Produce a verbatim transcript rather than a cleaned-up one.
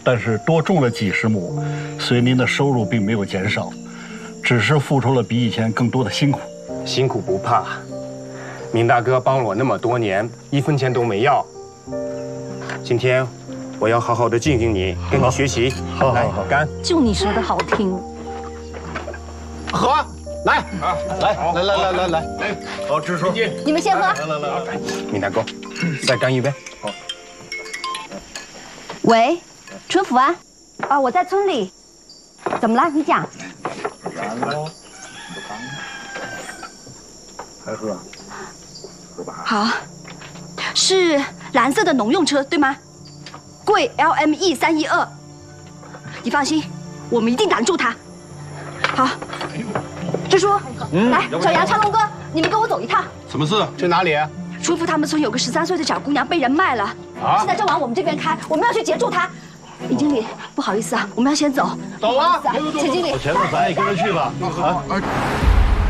但是多种了几十亩，所以您的收入并没有减少，只是付出了比以前更多的辛苦。 辛苦不怕，明大哥帮了我那么多年，一分钱都没要。今天我要好好的敬敬你，跟你学习。 好， 来好，好， 干！ 就你说的好听。 喝，来，啊，来，来，来，来，来，来， 来，好，支书， 你们先喝。 来来来来， 明大哥，再干一杯。 好。 喂，春福啊，啊，我在村里。怎么了？你讲。 然喽，还喝？喝吧。 好，是蓝色的农用车对吗？贵 L M E 三一二。你放心，我们一定挡住他。好，支书， 嗯、 来，小杨、昌龙哥，你们跟我走一趟。 什么事？去哪里？ 春福他们村有个十三岁的小姑娘被人卖了，啊、现在正往我们这边开，我们要去截住她。尹经理，不好意思啊，我们要先走。 走啊！ 陈经理， 前面咱也跟着去吧。啊。